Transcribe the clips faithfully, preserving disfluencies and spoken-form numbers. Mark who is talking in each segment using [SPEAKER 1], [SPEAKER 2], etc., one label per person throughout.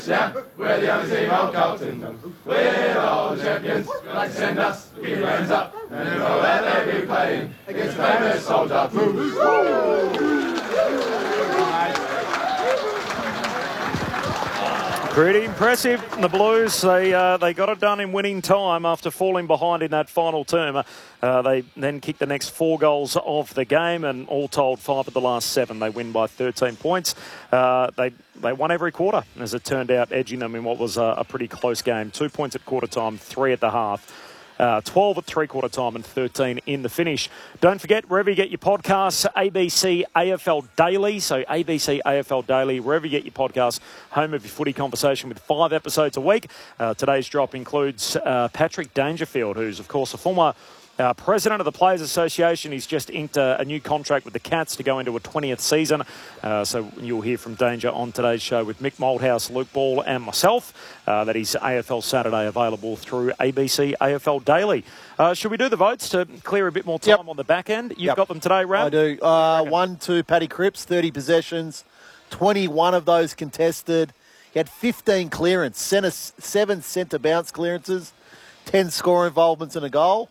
[SPEAKER 1] Yeah, we're the only team of Carlton. We're all the champions. Like to send us, keep your hands up. And you know that they be playing against the famous soldier.
[SPEAKER 2] Pretty impressive. The Blues, they uh, they got it done in winning time after falling behind in that final term. Uh, they then kicked the next four goals of the game, and all told, five of the last seven. They win by thirteen points. Uh, they they won every quarter, as it turned out, edging them in what was a, a pretty close game. Two points at quarter time, three at the half. Uh, twelve at three-quarter time and thirteen in the finish. Don't forget, wherever you get your podcasts, A B C A F L Daily. So A B C A F L Daily, wherever you get your podcasts, home of your footy conversation with five episodes a week. Uh, today's drop includes uh, Patrick Dangerfield, who's, of course, a former Uh, president of the Players Association. He's just inked a, a new contract with the Cats to go into a twentieth season. Uh, so you'll hear from Danger on today's show with Mick Moldhouse, Luke Ball and myself. Uh, that is A F L Saturday, available through A B C A F L Daily. Uh, should we do the votes to clear a bit more time yep. on the back end? You've yep. got them today, Ram?
[SPEAKER 3] I do. Uh, one to Paddy Cripps, thirty possessions, twenty-one of those contested. He had fifteen clearance, center, seven centre bounce clearances, ten score involvements and a goal.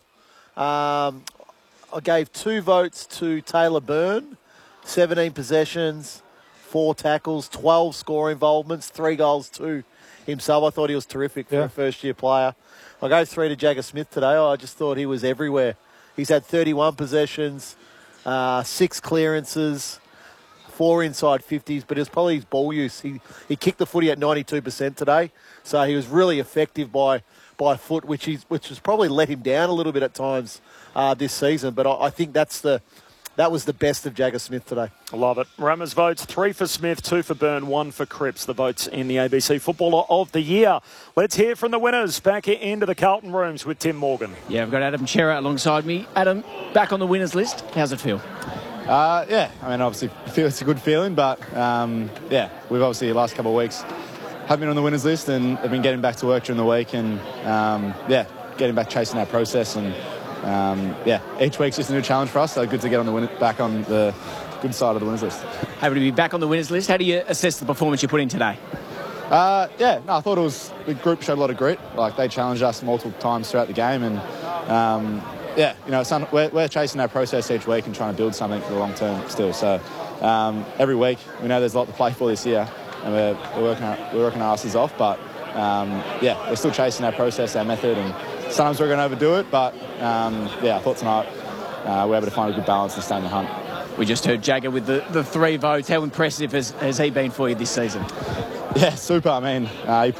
[SPEAKER 3] Um, I gave two votes to Taylor Byrne, seventeen possessions, four tackles, twelve score involvements, three goals to himself. I thought he was terrific for yeah. a first-year player. I gave three to Jagger Smith today. I just thought he was everywhere. He's had thirty-one possessions, uh, six clearances, four inside fifties, but it was probably his ball use. He, he kicked the footy at ninety-two percent today, so he was really effective by... by foot, which is which has probably let him down a little bit at times uh, this season. But I, I think that's the that was the best of Jagger Smith today.
[SPEAKER 2] I love it. Rammer's votes, three for Smith, two for Byrne, one for Cripps. The votes in the A B C Footballer of the Year. Let's hear from the winners. Back into the Carlton rooms with Tim Morgan.
[SPEAKER 4] Yeah, I've got Adam Chera alongside me. Adam, back on the winners list. How's it feel?
[SPEAKER 5] Uh, yeah, I mean, obviously, I feel it's a good feeling, but um, yeah, we've obviously the last couple of weeks have been on the winners list and have been getting back to work during the week and um, yeah, getting back chasing that process and um, yeah, each week's just a new challenge for us. So good to get on the win- back on the good side of the winners list.
[SPEAKER 4] Happy to be back on the winners list. How do you assess the performance you put in today?
[SPEAKER 5] Uh, yeah, no, I thought it was the group showed a lot of grit. Like they challenged us multiple times throughout the game and um, yeah, you know, it's un- we're, we're chasing that process each week and trying to build something for the long term still. So um, every week we know there's a lot to play for this year. And we're, we're, working our, we're working our asses off, but um, yeah, we're still chasing our process, our method, and sometimes we're going to overdo it, but um, yeah, I thought tonight uh, we're able to find a good balance and stay in the hunt.
[SPEAKER 4] We just heard Jagger with the, the three votes. How impressive has, has he been for you this season?
[SPEAKER 5] Yeah, super. I mean, uh, he